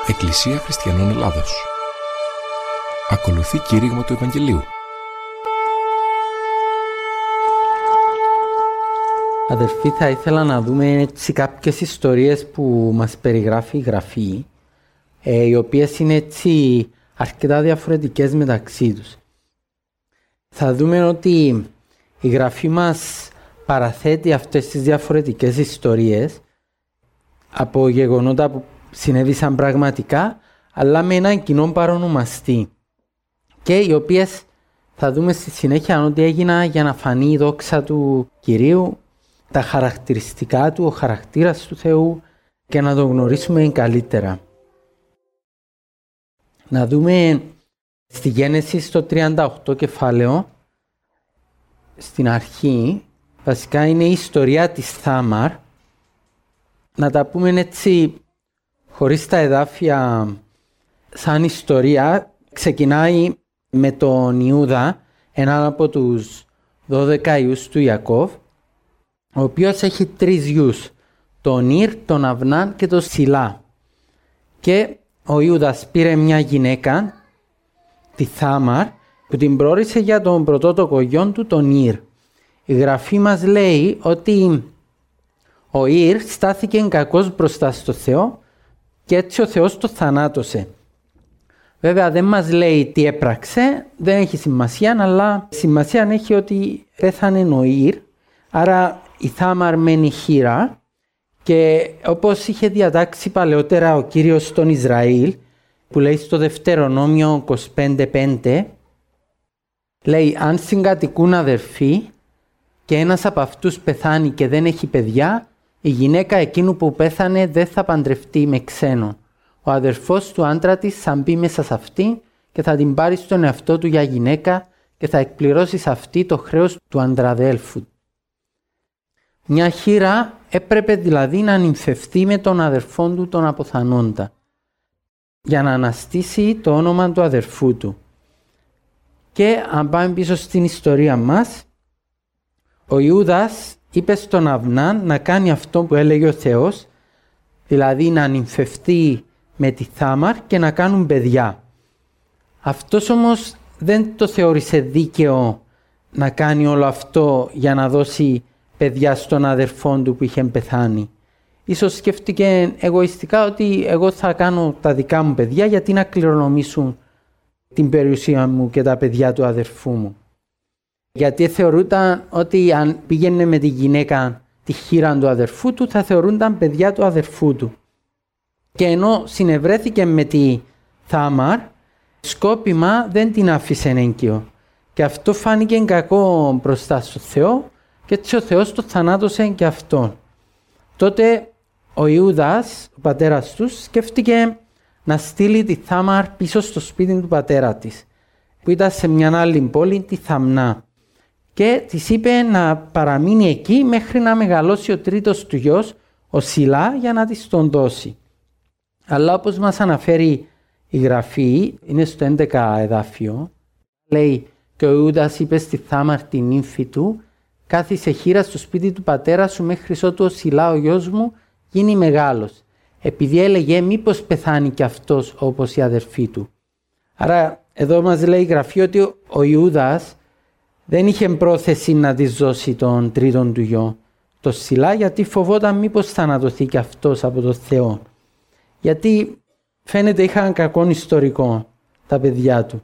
Εκκλησία Χριστιανών Ελλάδος. Ακολουθεί κήρυγμα του Ευαγγελίου. Αδερφοί, θα ήθελα να δούμε έτσι κάποιες ιστορίες που μας περιγράφει η Γραφή, οι οποίες είναι έτσι αρκετά διαφορετικές μεταξύ τους. Θα δούμε ότι η Γραφή μας παραθέτει αυτές τις διαφορετικές ιστορίες από γεγονότα που συνέβησαν πραγματικά, αλλά με έναν κοινό παρονομαστή, και οι οποίες θα δούμε στη συνέχεια ότι έγιναν για να φανεί η δόξα του Κυρίου, τα χαρακτηριστικά του, ο χαρακτήρας του Θεού, και να το γνωρίσουμε καλύτερα. Να δούμε στη Γένεση στο 38 κεφάλαιο, στην αρχή, βασικά είναι η ιστορία της Θάμαρ. Να τα πούμε έτσι χωρίς τα εδάφια σαν ιστορία. Ξεκινάει με τον Ιούδα, έναν από τους 12 ιούς του Ιακώβ, ο οποίος έχει 3 γιους, τον Ήρ, τον Αυνάν και τον Σιλά. Και ο Ιούδας πήρε μια γυναίκα, τη Θάμαρ, που την προώρισε για τον πρωτότοκο γιο του, τον Ήρ. Η Γραφή μας λέει ότι ο Ήρ στάθηκε κακός μπροστά στο Θεό και έτσι ο Θεός το θανάτωσε. Βέβαια δεν μας λέει τι έπραξε, δεν έχει σημασία, αλλά σημασία έχει ότι πέθανε ο Ήρ, άρα η Θάμαρ μένει χήρα, και όπως είχε διατάξει παλαιότερα ο Κύριος στον Ισραήλ, που λέει στο Δευτερονόμιο 25:5, λέει αν συγκατοικούν αδερφοί και ένας από αυτούς πεθάνει και δεν έχει παιδιά, η γυναίκα εκείνου που πέθανε δεν θα παντρευτεί με ξένο. Ο αδερφός του άντρα της θα μπει μέσα σε αυτή και θα την πάρει στον εαυτό του για γυναίκα και θα εκπληρώσει σε αυτή το χρέος του ανδραδέλφου. Μια χήρα έπρεπε δηλαδή να νυμφευτεί με τον αδερφόν του τον αποθανόντα, για να αναστήσει το όνομα του αδερφού του. Και αν πάμε πίσω στην ιστορία μας, ο Ιούδας είπε στον Αυνάν να κάνει αυτό που έλεγε ο Θεός, δηλαδή να νυμφευτεί με τη Θάμαρ και να κάνουν παιδιά. Αυτός όμως δεν το θεώρησε δίκαιο να κάνει όλο αυτό για να δώσει παιδιά στον αδερφόν του που είχε πεθάνει. Ίσως σκέφτηκε εγωιστικά ότι εγώ θα κάνω τα δικά μου παιδιά γιατί να κληρονομήσουν την περιουσία μου και τα παιδιά του αδερφού μου. Γιατί θεωρούνταν ότι αν πήγαινε με τη γυναίκα τη χείρα του αδερφού του θα θεωρούνταν παιδιά του αδερφού του. Και ενώ συνευρέθηκε με τη Θάμαρ, σκόπιμα δεν την άφησε έγκυο. Και αυτό φάνηκε κακό μπροστά στο Θεό και έτσι ο Θεός το θανάτωσε και αυτόν. Τότε ο Ιούδας, ο πατέρας τους, σκέφτηκε να στείλει τη Θάμαρ πίσω στο σπίτι του πατέρα της, που ήταν σε μια άλλη πόλη, τη Θαμνά. Και της είπε να παραμείνει εκεί μέχρι να μεγαλώσει ο τρίτος του γιος, ο Σιλά, για να της τον δώσει. Αλλά όπως μας αναφέρει η Γραφή, είναι στο 11 εδάφιο, λέει και ο Ιούδας είπε στη Θάμαρ την νύμφη του, κάθισε χείρα στο σπίτι του πατέρα σου μέχρι ότου ο Σιλά ο γιος μου γίνει μεγάλος, επειδή έλεγε μήπως πεθάνει κι αυτός όπως η αδερφή του. Άρα εδώ μας λέει η Γραφή ότι ο Ιούδας δεν είχε πρόθεση να της δώσει τον τρίτον του γιο, το Σιλά, γιατί φοβόταν μήπως θανατωθεί κι αυτός από τον Θεό. Γιατί φαίνεται είχαν κακόν ιστορικό τα παιδιά του.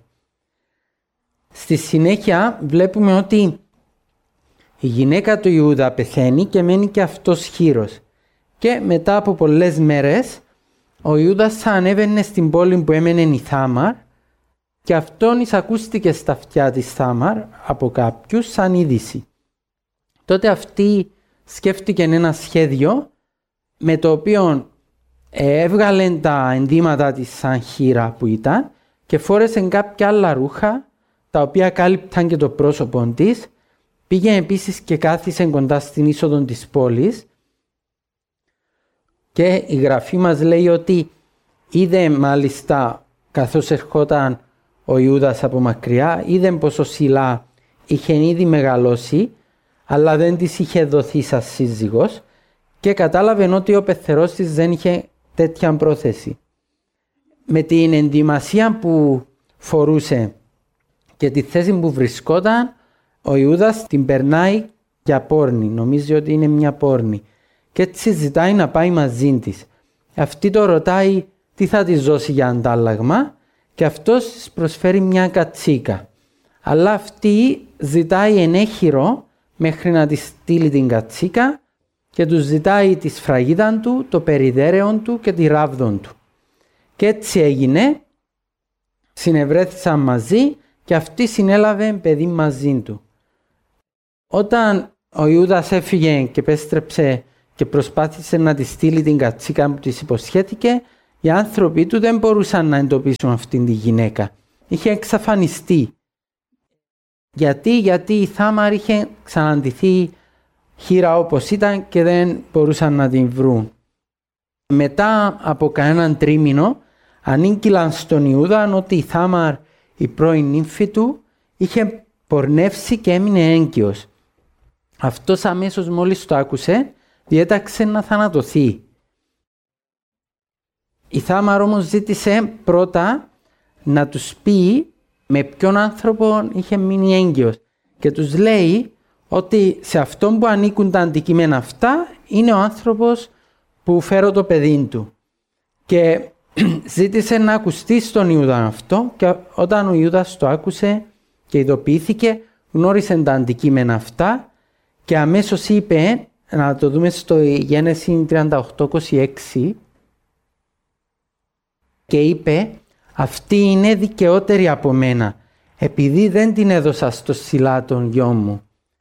Στη συνέχεια βλέπουμε ότι η γυναίκα του Ιούδα πεθαίνει και μένει και αυτός χήρος. Και μετά από πολλές μέρες ο Ιούδας θα ανέβαινε στην πόλη που έμενε η Θάμαρ και αυτόν εισακούστηκε στα αυτιά της Θάμαρ από κάποιους σαν είδηση. Τότε αυτή σκέφτηκε ένα σχέδιο με το οποίο έβγαλε τα ενδύματα της σαν χήρα που ήταν και φόρεσε κάποια άλλα ρούχα τα οποία κάλυπταν και το πρόσωπο της. Πήγε επίσης και κάθισε κοντά στην είσοδο της πόλης και η Γραφή μας λέει ότι είδε μάλιστα καθώς ερχόταν ο Ιούδας από μακριά, είδε πως ο Σιλά είχε ήδη μεγαλώσει αλλά δεν της είχε δοθεί σαν σύζυγος και κατάλαβε ότι ο πεθερός της δεν είχε τέτοια πρόθεση. με την ενδυμασία που φορούσε και τη θέση που βρισκόταν, ο Ιούδας την περνάει για πόρνη. Νομίζει ότι είναι μια πόρνη. Και έτσι ζητάει να πάει μαζί της. Αυτή το ρωτάει τι θα της δώσει για αντάλλαγμα και αυτός της προσφέρει μια κατσίκα. Αλλά αυτή ζητάει ενέχειρο μέχρι να της στείλει την κατσίκα και του ζητάει τη σφραγίδα του, το περιδέρεον του και τη ράβδον του. Και έτσι έγινε, συνευρέθησαν μαζί και αυτή συνέλαβε παιδί μαζί του. Όταν ο Ιούδας έφυγε και επέστρεψε και προσπάθησε να της στείλει την κατσίκα που της υποσχέθηκε, οι άνθρωποι του δεν μπορούσαν να εντοπίσουν αυτήν τη γυναίκα. Είχε εξαφανιστεί. Γιατί η Θάμαρ είχε ξαναντηθεί χείρα όπως ήταν και δεν μπορούσαν να την βρουν. Μετά από κανέναν τρίμηνο ανήγγυλαν στον Ιούδα ότι η Θάμαρ, η πρώην νύμφη του, είχε πορνεύσει και έμεινε έγκυος. Αυτός αμέσως μόλις το άκουσε, διέταξε να θανατωθεί. Η Θάμαρ όμως ζήτησε πρώτα να τους πει με ποιον άνθρωπο είχε μείνει έγκυος και τους λέει ότι σε αυτόν που ανήκουν τα αντικείμενα αυτά είναι ο άνθρωπος που φέρω το παιδί του. Και ζήτησε να ακουστεί στον Ιούδα αυτό και όταν ο Ιούδας το άκουσε και ειδοποιήθηκε, γνώρισε τα αντικείμενα αυτά και αμέσως είπε, να το δούμε στο Γένεση 38:26, και είπε «Αυτή είναι δικαιότερη από μένα, επειδή δεν την έδωσα στο Σιλά τον γιο μου».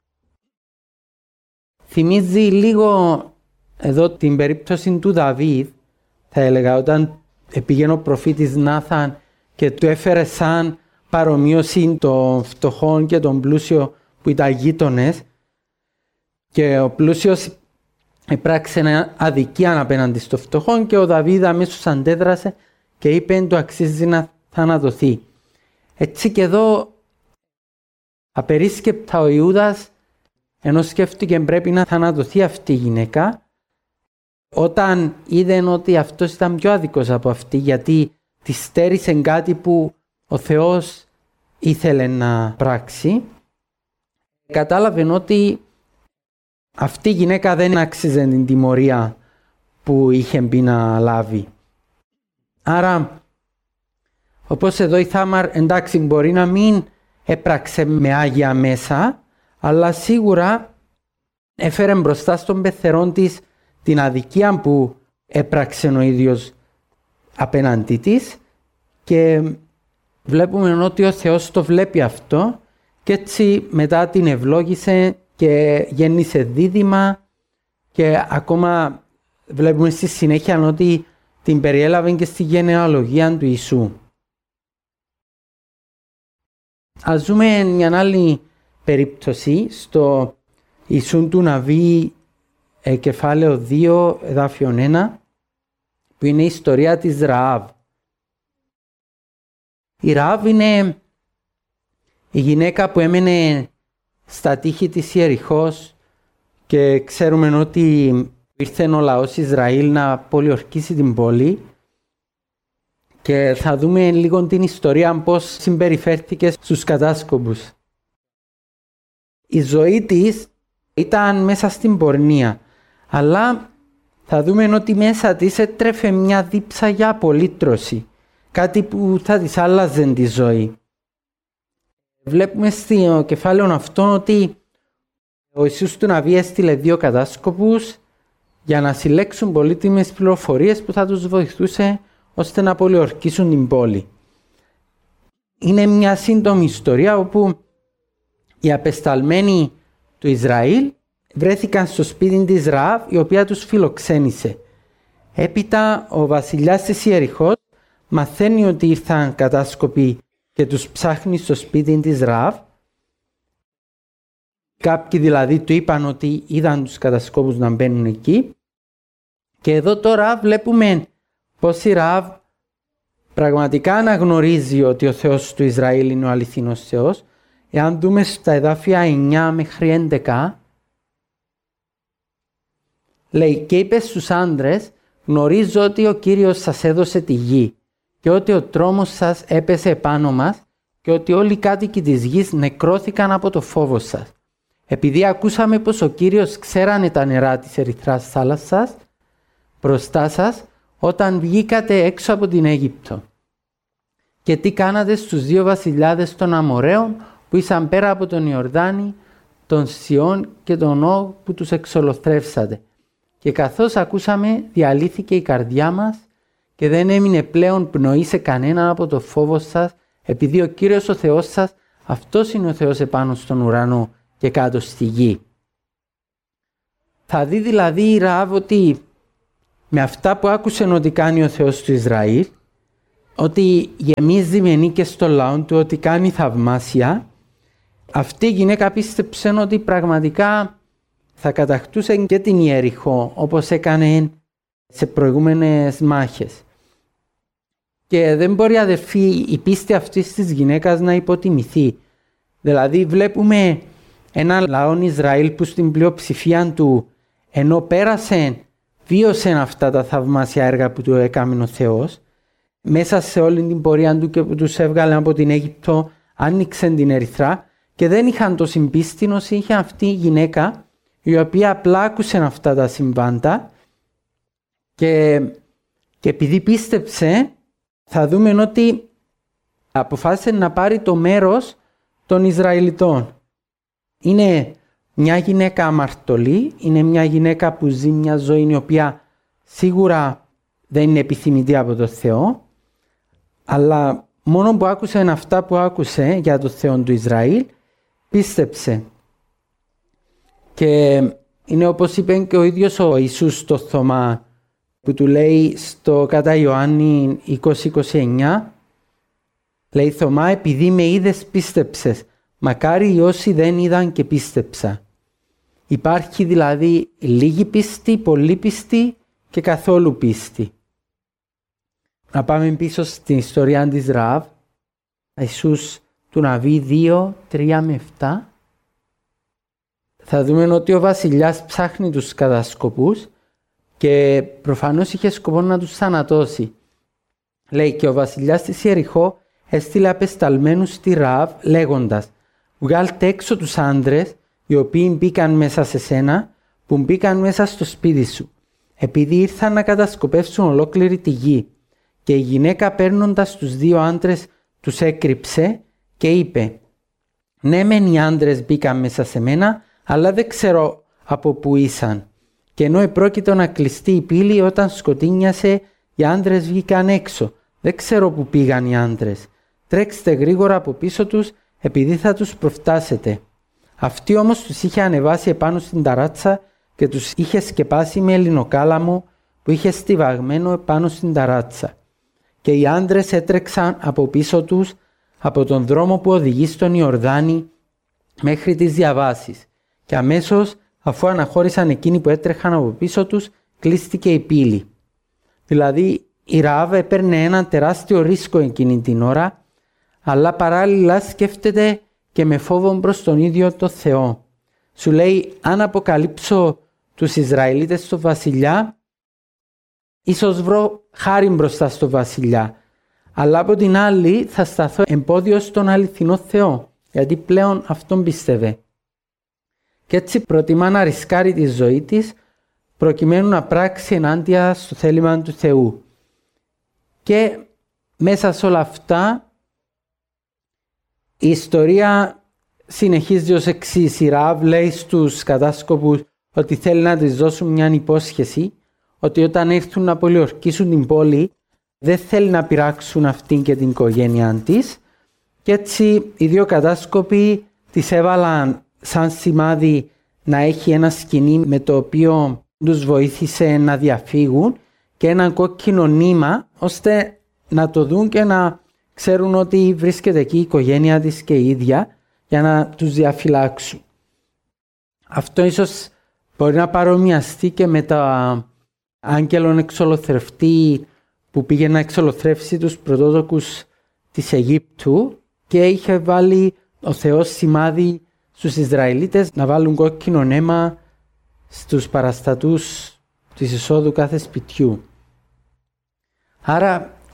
Θυμίζει λίγο εδώ την περίπτωση του Δαβίδ, θα έλεγα, όταν πήγαινε ο προφήτης Νάθαν και του έφερε σαν παρομοίωση των φτωχών και τον πλούσιο που ήταν γείτονες και ο πλούσιος έπραξε αδικία απέναντι στο φτωχόν και ο Δαβίδ αμέσως αντέδρασε και είπε του αξίζει να θανατωθεί. Έτσι και εδώ απερίσκεπτα ο Ιούδας, ενώ σκέφτηκε πρέπει να θανατωθεί αυτή η γυναίκα, όταν είδε ότι αυτός ήταν πιο άδικος από αυτή, γιατί τη στέρισε κάτι που ο Θεός ήθελε να πράξει, κατάλαβε ότι αυτή η γυναίκα δεν άξιζε την τιμωρία που είχε μπει να λάβει. Άρα, όπως εδώ η Θάμαρ, εντάξει, μπορεί να μην έπραξε με άγια μέσα, αλλά σίγουρα έφερε μπροστά στον πεθερόν της την αδικία που έπραξε ο ίδιος απέναντί της και βλέπουμε ότι ο Θεός το βλέπει αυτό και έτσι μετά την ευλόγησε και γέννησε δίδυμα και ακόμα βλέπουμε στη συνέχεια ότι την περιέλαβε και στη γενεαλογία του Ιησού. Ας δούμε μια άλλη περίπτωση στο Ιησούν του Ναβί κεφάλαιο 2 εδάφιο 1 που είναι η ιστορία της Ραάβ. Η Ραάβ είναι η γυναίκα που έμενε στα τείχη της Ιεριχώς και ξέρουμε ότι ήρθε ο λαός Ισραήλ να πολιορκήσει την πόλη και θα δούμε λίγο την ιστορία πώς συμπεριφέρθηκε στους κατάσκοπους. Η ζωή της ήταν μέσα στην πορνεία, αλλά θα δούμε ότι μέσα της έτρεφε μια δίψα για απολύτρωση, κάτι που θα της άλλαζε τη ζωή. Βλέπουμε στο κεφάλαιο αυτό ότι ο Ιησούς του Ναβί έστειλε 2 κατάσκοπους για να συλλέξουν πολύτιμες πληροφορίες που θα τους βοηθούσε ώστε να πολιορκήσουν την πόλη. Είναι μια σύντομη ιστορία όπου οι απεσταλμένοι του Ισραήλ βρέθηκαν στο σπίτι της Ραάβ, η οποία τους φιλοξένησε. Έπειτα ο βασιλιάς της Ιεριχώς μαθαίνει ότι ήρθαν κατάσκοποι και τους ψάχνει στο σπίτι της Ραάβ. Κάποιοι δηλαδή του είπαν ότι είδαν τους κατασκόπους να μπαίνουν εκεί. Και εδώ τώρα βλέπουμε πως η Ραάβ πραγματικά αναγνωρίζει ότι ο Θεός του Ισραήλ είναι ο αληθινός Θεός. Εάν δούμε στα εδάφια 9 μέχρι 11, λέει «Και είπε στους άντρες, γνωρίζω ότι ο Κύριος σας έδωσε τη γη και ότι ο τρόμος σας έπεσε επάνω μας και ότι όλοι οι κάτοικοι της γης νεκρώθηκαν από το φόβο σας. Επειδή ακούσαμε πως ο Κύριος ξέρανε τα νερά της ερυθράς θάλασσας μπροστά σας όταν βγήκατε έξω από την Αίγυπτο. Και τι κάνατε στους 2 βασιλιάδες των Αμοραίων που ήσαν πέρα από τον Ιορδάνη, τον Σιών και τον Όγ που τους εξολοθρεύσατε. Και καθώς ακούσαμε διαλύθηκε η καρδιά μας και δεν έμεινε πλέον πνοή σε κανέναν από το φόβο σας, επειδή ο Κύριος ο Θεός σας, αυτός είναι ο Θεός επάνω στον ουρανό και κάτω στη γη. Θα δει δηλαδή η Ραάβ ότι με αυτά που άκουσε ότι κάνει ο Θεός του Ισραήλ, ότι γεμίζει με νίκες στο λαό του, ότι κάνει θαυμάσια, αυτή η γυναίκα πίστεψε ότι πραγματικά θα κατακτούσε και την Ιεριχώ, όπως έκανε σε προηγούμενες μάχες. Και δεν μπορεί, αδερφοί, η πίστη αυτής της γυναίκας να υποτιμηθεί. Δηλαδή βλέπουμε ένα λαό Ισραήλ που στην πλειοψηφία του, ενώ πέρασε, βίωσε αυτά τα θαυμάσια έργα που του έκαμε ο Θεός, μέσα σε όλη την πορεία του και που τους έβγαλε από την Αίγυπτο, άνοιξε την Ερυθρά και δεν είχαν το συμπίστη όσο είχε αυτή η γυναίκα, η οποία απλά άκουσε αυτά τα συμβάντα και επειδή πίστεψε, θα δούμε ότι αποφάσισε να πάρει το μέρος των Ισραηλιτών. Είναι μια γυναίκα αμαρτωλή, είναι μια γυναίκα που ζει μια ζωή η οποία σίγουρα δεν είναι επιθυμητή από τον Θεό, αλλά μόνο που άκουσε αυτά που άκουσε για τον Θεό του Ισραήλ, πίστεψε. Και είναι όπως είπε και ο ίδιος ο Ιησούς στο Θωμά, που του λέει στο κατά Ιωάννη 20-29, λέει Θωμά, επειδή με είδες πίστεψες, μακάρι οι όσοι δεν είδαν και πίστεψα. Υπάρχει δηλαδή λίγη πίστη, πολλή πίστη και καθόλου πίστη. Να πάμε πίσω στην ιστορία της Ραάβ, Ιησούς του Ναβί 2, 3 με 7. Θα δούμε ότι ο βασιλιάς ψάχνει τους κατασκοπούς και προφανώς είχε σκοπό να τους θανατώσει. Λέει και ο βασιλιάς της Ιεριχώ έστειλε απεσταλμένους στη Ραάβ λέγοντας «Βγάλτε έξω τους άντρες οι οποίοι μπήκαν μέσα σε σένα, που μπήκαν μέσα στο σπίτι σου, επειδή ήρθαν να κατασκοπεύσουν ολόκληρη τη γη». Και η γυναίκα παίρνοντας τους 2 άντρες τους έκρυψε και είπε «Ναι μεν οι άντρες μπήκαν μέσα σε μένα, αλλά δεν ξέρω από πού ήσαν. Και ενώ επρόκειτο να κλειστεί η πύλη όταν σκοτίνιασε, οι άντρες βγήκαν έξω. Δεν ξέρω πού πήγαν οι άντρες. Τρέξτε γρήγορα από πίσω τους, επειδή θα τους προφτάσετε». Αυτή όμως τους είχε ανεβάσει επάνω στην ταράτσα και τους είχε σκεπάσει με ελληνοκάλαμο που είχε στιβαγμένο επάνω στην ταράτσα. Και οι άντρες έτρεξαν από πίσω τους από τον δρόμο που οδηγεί στον Ιορδάνη μέχρι τις διαβάσεις. Και αμέσως, αφού αναχώρησαν εκείνοι που έτρεχαν από πίσω τους, κλείστηκε η πύλη. Δηλαδή η Ραάβ έπαιρνε ένα τεράστιο ρίσκο εκείνη την ώρα, αλλά παράλληλα σκέφτεται και με φόβο προς τον ίδιο το Θεό. Σου λέει, αν αποκαλύψω τους Ισραηλίτες στο βασιλιά, ίσως βρω χάρη μπροστά στο βασιλιά. Αλλά από την άλλη θα σταθώ εμπόδιο στον αληθινό Θεό, γιατί πλέον αυτόν πίστευε. Και έτσι προτιμά να ρισκάρει τη ζωή της, προκειμένου να πράξει ενάντια στο θέλημα του Θεού. Και μέσα σε όλα αυτά, η ιστορία συνεχίζει ως εξής. Η Ραάβ λέει στους κατάσκοπους ότι θέλει να της δώσουν μια υπόσχεση, ότι όταν έρθουν να πολιορκήσουν την πόλη, δεν θέλει να πειράξουν αυτήν και την οικογένειά της. Και έτσι οι 2 κατάσκοποι της έβαλαν σαν σημάδι να έχει ένα σκηνή με το οποίο τους βοήθησε να διαφύγουν και ένα κόκκινο νήμα, ώστε να το δουν και να ξέρουν ότι βρίσκεται εκεί η οικογένεια της και η ίδια, για να τους διαφυλάξουν. Αυτό ίσως μπορεί να παρομοιαστεί και με τα άγγελον εξολοθρευτή που πήγε να εξολοθρεύσει τους πρωτότοκους της Αιγύπτου και είχε βάλει ο Θεός σημάδι στους Ισραηλίτες να βάλουν κόκκινο αίμα στους παραστατούς της εισόδου κάθε σπιτιού. Άρα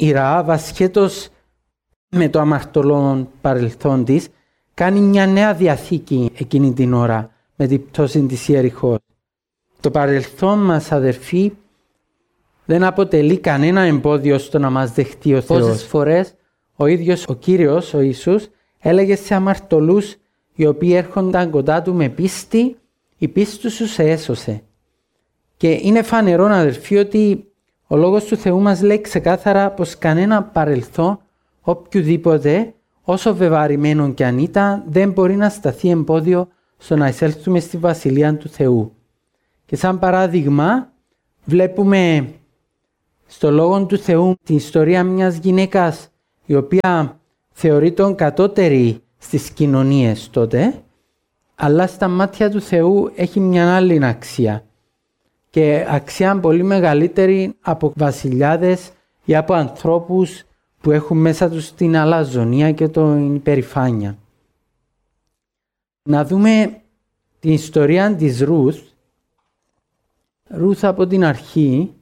η Ραάβ, ασχέτως με το αμαρτωλό παρελθόν της, κάνει μια νέα διαθήκη εκείνη την ώρα με την πτώση της Ιεριχώς. Το παρελθόν μας, αδερφοί, δεν αποτελεί κανένα εμπόδιο στο να μας δεχτεί ο Θεός. Πόσες φορές ο ίδιος ο Κύριος, ο Ιησούς, έλεγε σε αμαρτωλούς οι οποίοι έρχονταν κοντά του με πίστη, η πίστη σου σε έσωσε. Και είναι φανερό, αδερφοί, ότι ο Λόγος του Θεού μας λέει ξεκάθαρα πως κανένα παρελθόν, οποιουδήποτε, όσο βεβαρημένο κι αν ήταν, δεν μπορεί να σταθεί εμπόδιο στο να εισέλθουμε στη Βασιλεία του Θεού. Και σαν παράδειγμα, βλέπουμε στο Λόγο του Θεού την ιστορία μιας γυναίκας η οποία θεωρείται κατώτερη στις κοινωνίες τότε, αλλά στα μάτια του Θεού έχει μια άλλη αξία και αξία πολύ μεγαλύτερη από βασιλιάδες ή από ανθρώπους που έχουν μέσα τους την αλαζονία και την υπερηφάνεια. Να δούμε την ιστορία της Ρουθ. Ρουθ από την αρχή.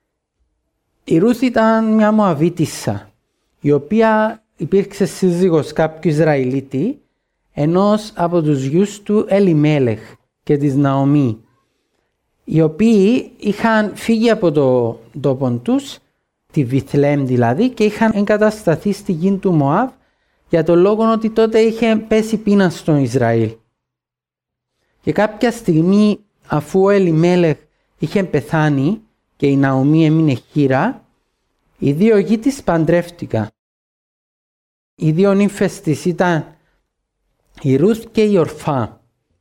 Η Ρουθ ήταν μια Μωαβίτισσα, η οποία υπήρξε σύζυγος κάποιου Ισραηλίτη, ενός από τους γιους του Ελιμέλεχ και της Ναομή, οι οποίοι είχαν φύγει από το τόπο τους, τη Βιθλέμ δηλαδή, και είχαν εγκατασταθεί στη γη του Μωάβ για το λόγο ότι τότε είχε πέσει πείνα στον Ισραήλ. Και κάποια στιγμή, αφού ο Ελιμέλεχ είχε πεθάνει και η Ναομή έμεινε χήρα, οι δύο γη της παντρεύτηκαν. Οι δύο νύμφες της ήταν η Ρουθ και η Ορφά.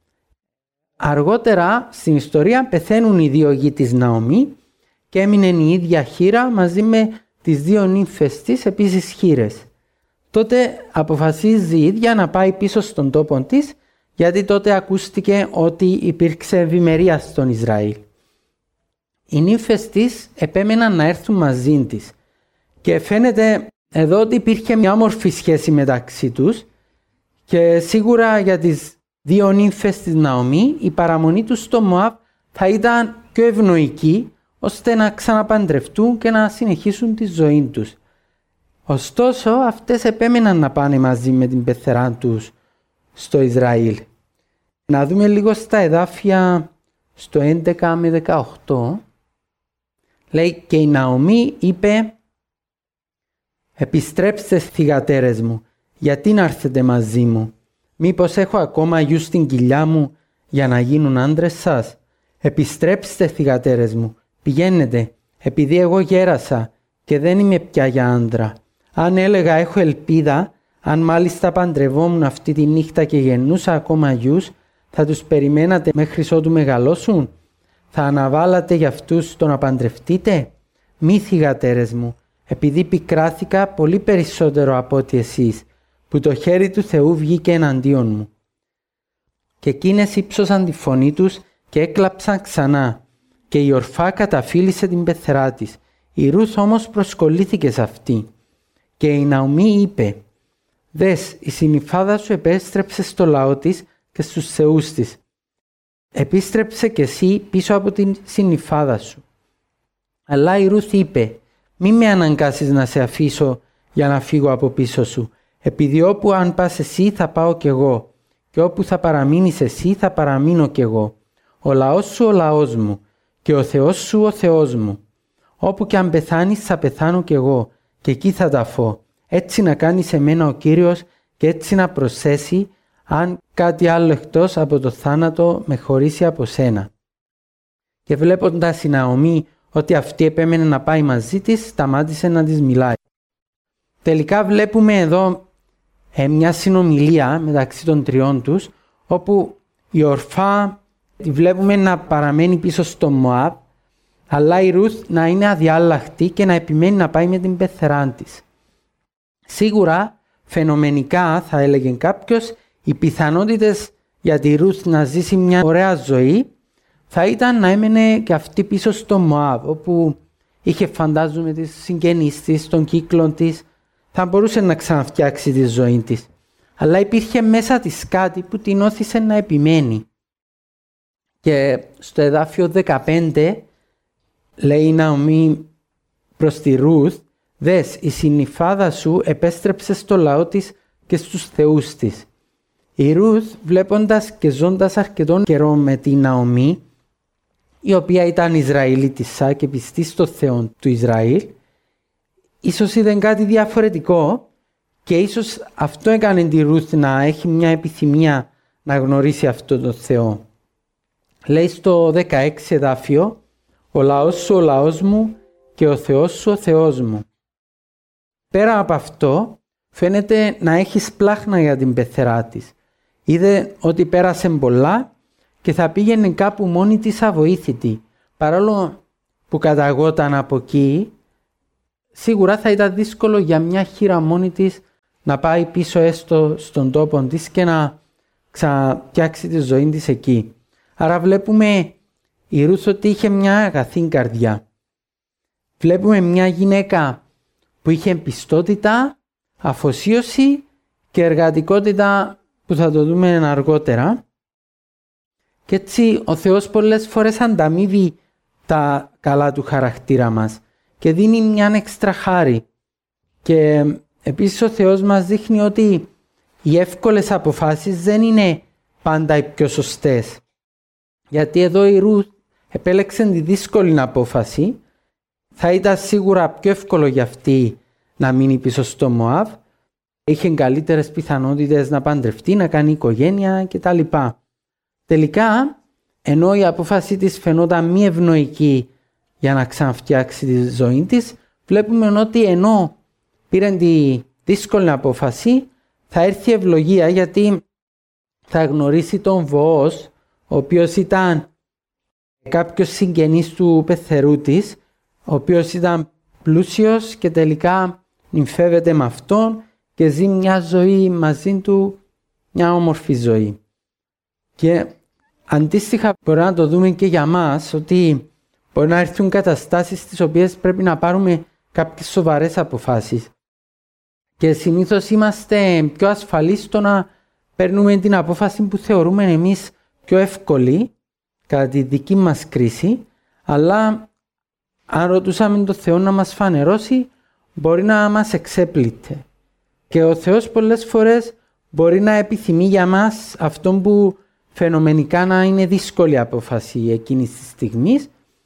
Αργότερα στην ιστορία πεθαίνουν οι δύο γη της Ναομή και έμεινε η ίδια χήρα μαζί με τις δύο νύμφες της επίσης χήρες. Τότε αποφασίζει η ίδια να πάει πίσω στον τόπο της, γιατί τότε ακούστηκε ότι υπήρξε ευημερία στον Ισραήλ. Οι νύμφες της επέμεναν να έρθουν μαζί της και φαίνεται εδώ ότι υπήρχε μια όμορφη σχέση μεταξύ τους και σίγουρα για τις δύο νύμφες της Ναομή η παραμονή τους στο Μωάβ θα ήταν πιο ευνοϊκή ώστε να ξαναπαντρευτούν και να συνεχίσουν τη ζωή τους. Ωστόσο αυτές επέμεναν να πάνε μαζί με την πεθερά τους στο Ισραήλ. Να δούμε λίγο στα εδάφια στο 11 με 18. Λέει και η Ναομή είπε «Επιστρέψτε θυγατέρες μου, γιατί να έρθετε μαζί μου, μήπως έχω ακόμα γιους στην κοιλιά μου για να γίνουν άντρες σας. Επιστρέψτε θυγατέρες μου, πηγαίνετε, επειδή εγώ γέρασα και δεν είμαι πια για άντρα. Αν έλεγα έχω ελπίδα, αν μάλιστα παντρευόμουν αυτή τη νύχτα και γεννούσα ακόμα γιους, θα τους περιμένατε μέχρι ότου μεγαλώσουν. Θα αναβάλατε για αυτούς το να παντρευτείτε. Μη θυγατέρες μου, επειδή πικράθηκα πολύ περισσότερο από ότι εσείς, που το χέρι του Θεού βγήκε εναντίον μου». Και εκείνες ύψωσαν τη φωνή τους και έκλαψαν ξανά. Και η Ορφά καταφύλισε την πεθερά της. Η Ρουθ όμως προσκολήθηκε σε αυτή. Και η Ναομή είπε «Δες, η συνυφάδα σου επέστρεψε στο λαό της και στους θεούς της. Επίστρεψε κι εσύ πίσω από την συνυφάδα σου». Αλλά η Ρουθ είπε «Μη με αναγκάσεις να σε αφήσω για να φύγω από πίσω σου, επειδή όπου αν πας εσύ θα πάω κι εγώ και όπου θα παραμείνεις εσύ θα παραμείνω κι εγώ. Ο λαός σου ο λαός μου και ο Θεός σου ο Θεός μου. Όπου κι αν πεθάνεις θα πεθάνω κι εγώ και εκεί θα ταφώ. Έτσι να κάνει σε μένα ο Κύριος και έτσι να προσθέσει αν κάτι άλλο εκτός από το θάνατο με χωρίσει από σένα». Και βλέποντας η Ναομή ότι αυτή επέμενε να πάει μαζί της, σταμάτησε να της μιλάει. Τελικά βλέπουμε εδώ μια συνομιλία μεταξύ των τριών τους, όπου η Ορφά τη βλέπουμε να παραμένει πίσω στο Μωάβ, αλλά η Ρουθ να είναι αδιάλαχτη και να επιμένει να πάει με την πεθερά της. Σίγουρα, φαινομενικά θα έλεγε κάποιος, οι πιθανότητες για τη Ρουθ να ζήσει μια ωραία ζωή θα ήταν να έμενε και αυτή πίσω στο Μωάβ, όπου είχε φαντάζομαι τις συγγενείς της, τον κύκλο της, θα μπορούσε να ξαναφτιάξει τη ζωή της. Αλλά υπήρχε μέσα της κάτι που την όθησε να επιμένει. Και στο εδάφιο 15 λέει η Ναομή προς τη Ρουθ «Δες, η συνυφάδα σου επέστρεψε στο λαό της και στους θεούς της». Η Ρουθ, βλέποντας και ζώντας αρκετόν καιρό με την Ναομή, η οποία ήταν Ισραηλίτισσα και πιστή στο Θεό του Ισραήλ, ίσως είδε κάτι διαφορετικό και ίσως αυτό έκανε τη Ρουθ να έχει μια επιθυμία να γνωρίσει αυτό το Θεό. Λέει στο 16 εδάφιο, «Ο λαός σου ο λαός μου και ο Θεός σου ο Θεός μου». Πέρα από αυτό, φαίνεται να έχει σπλάχνα για την πεθερά της. Είδε ότι πέρασε πολλά και θα πήγαινε κάπου μόνη της αβοήθητη. Παρόλο που καταγόταν από εκεί, σίγουρα θα ήταν δύσκολο για μια χήρα μόνη της να πάει πίσω έστω στον τόπο της και να ξαναπιάξει τη ζωή της εκεί. Άρα βλέπουμε η Ρουθ ότι είχε μια αγαθή καρδιά. Βλέπουμε μια γυναίκα που είχε πιστότητα, αφοσίωση και εργατικότητα που θα το δούμε αργότερα. Και έτσι ο Θεός πολλές φορές ανταμείβει τα καλά του χαρακτήρα μας και δίνει μια έξτρα χάρη. Και επίσης ο Θεός μας δείχνει ότι οι εύκολες αποφάσεις δεν είναι πάντα οι πιο σωστές. Γιατί εδώ η Ρουθ επέλεξε τη δύσκολη απόφαση. Θα ήταν σίγουρα πιο εύκολο για αυτή να μείνει πίσω στο Μωάβ. Είχε καλύτερες πιθανότητες να παντρευτεί, να κάνει οικογένεια κτλ. Τελικά, ενώ η απόφαση της φαινόταν μη ευνοϊκή για να ξαναφτιάξει τη ζωή της, βλέπουμε ότι ενώ πήρε τη δύσκολη απόφαση, θα έρθει ευλογία γιατί θα γνωρίσει τον Βοός, ο οποίος ήταν κάποιος συγγενής του πεθερού της, ο οποίος ήταν πλούσιος και τελικά νυμφεύεται με αυτόν και ζει μια ζωή μαζί του, μια όμορφη ζωή. Και αντίστοιχα μπορεί να το δούμε και για μας, ότι μπορεί να έρθουν καταστάσεις στις οποίες πρέπει να πάρουμε κάποιες σοβαρές αποφάσεις. Και συνήθως είμαστε πιο ασφαλείς στο να παίρνουμε την απόφαση που θεωρούμε εμείς πιο εύκολη κατά τη δική μας κρίση, αλλά αν ρωτούσαμε τον Θεό να μας φανερώσει, μπορεί να μας εξέπλητε. Και ο Θεός πολλές φορές μπορεί να επιθυμεί για μας αυτό που φαινομενικά να είναι δύσκολη απόφαση εκείνης της στιγμής,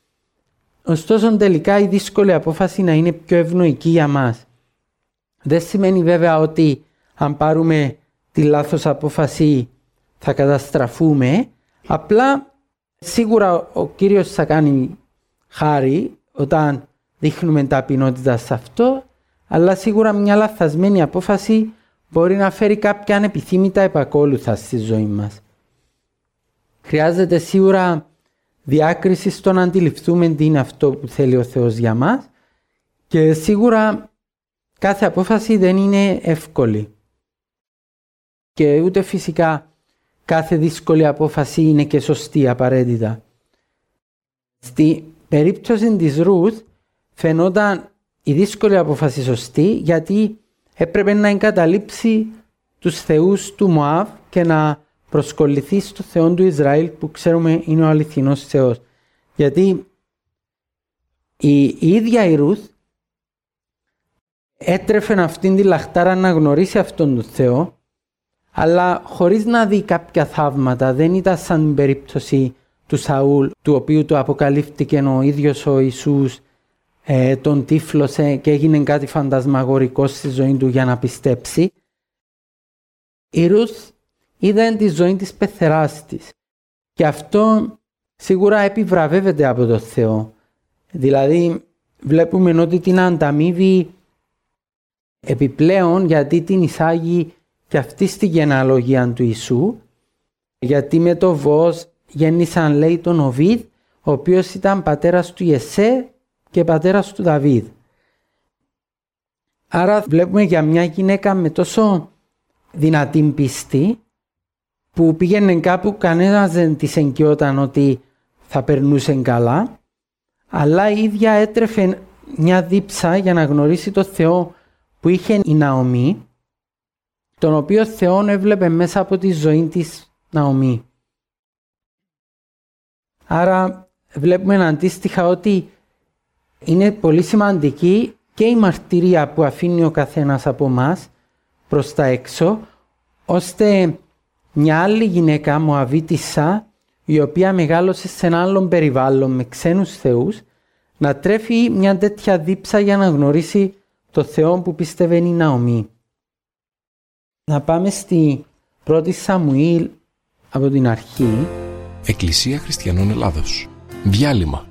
ωστόσο τελικά η δύσκολη απόφαση να είναι πιο ευνοϊκή για μας. Δεν σημαίνει βέβαια ότι αν πάρουμε τη λάθος απόφαση θα καταστραφούμε, απλά σίγουρα ο Κύριος θα κάνει χάρη όταν δείχνουμε ταπεινότητα σε αυτό, αλλά σίγουρα μια λαθασμένη απόφαση μπορεί να φέρει κάποια ανεπιθύμητα επακόλουθα στη ζωή μας. Χρειάζεται σίγουρα διάκριση στο να αντιληφθούμε τι είναι αυτό που θέλει ο Θεός για μας και σίγουρα κάθε απόφαση δεν είναι εύκολη. Και ούτε φυσικά κάθε δύσκολη απόφαση είναι και σωστή απαραίτητα. Στη περίπτωση της Ρουθ φαινόταν η δύσκολη απόφαση σωστή γιατί έπρεπε να εγκαταλείψει τους θεούς του Μωάβ και να προσκολληθεί στο Θεό του Ισραήλ που ξέρουμε είναι ο αληθινός Θεός. Γιατί η ίδια η Ρουθ έτρεφε αυτήν τη λαχτάρα να γνωρίσει αυτόν τον Θεό, αλλά χωρίς να δει κάποια θαύματα. Δεν ήταν σαν την περίπτωση του Σαούλ, του οποίου του αποκαλύφθηκε ο ίδιος ο Ιησούς, τον τύφλωσε και έγινε κάτι φαντασμαγορικό στη ζωή του για να πιστέψει. Η Ρουθ είδε τη ζωή της πεθεράς της και αυτό σίγουρα επιβραβεύεται από τον Θεό. Δηλαδή βλέπουμε ότι την ανταμείβει επιπλέον γιατί την εισάγει και αυτή στη γενεαλογία του Ιησού, γιατί με το Βοός γέννησαν λέει τον Οβίδ, ο οποίος ήταν πατέρας του Ιεσέ και πατέρας του Δαβίδ. Άρα βλέπουμε για μια γυναίκα με τόσο δυνατή πίστη που πήγαινε κάπου, κανένας δεν της εγκυόταν ότι θα περνούσε καλά, αλλά η ίδια έτρεφε μια δίψα για να γνωρίσει το Θεό που είχε η Ναομή, τον οποίο Θεόν έβλεπε μέσα από τη ζωή της Ναομή. Άρα βλέπουμε αντίστοιχα ότι είναι πολύ σημαντική και η μαρτυρία που αφήνει ο καθένας από μας προς τα έξω, ώστε μια άλλη γυναίκα, Μωαβίτισσα, η οποία μεγάλωσε σε ένα άλλο περιβάλλον με ξένους θεούς, να τρέφει μια τέτοια δίψα για να γνωρίσει το Θεό που πίστευε η Ναομή. Να πάμε στη 1η Σαμουήλ από την αρχή. Εκκλησία Χριστιανών Ελλάδος. Διάλειμμα.